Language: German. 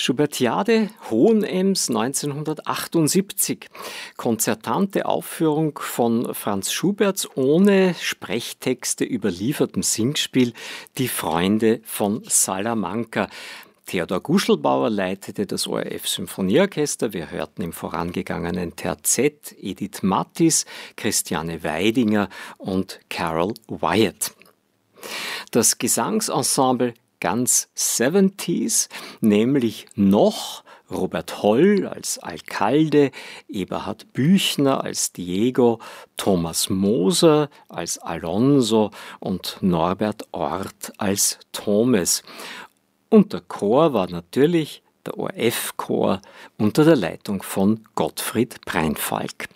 Schubertiade Hohenems 1978. Konzertante Aufführung von Franz Schuberts ohne Sprechtexte überliefertem Singspiel Die Freunde von Salamanca. Theodor Guschelbauer leitete das ORF-Symphonieorchester. Wir hörten im vorangegangenen Terzett Edith Mattis, Christiane Weidinger und Carol Wyatt. Das Gesangsensemble ganz 70s, nämlich noch Robert Holl als Alcalde, Eberhard Büchner als Diego, Thomas Moser als Alonso und Norbert Orth als Thomas. Und der Chor war natürlich der ORF-Chor unter der Leitung von Gottfried Breinfalk.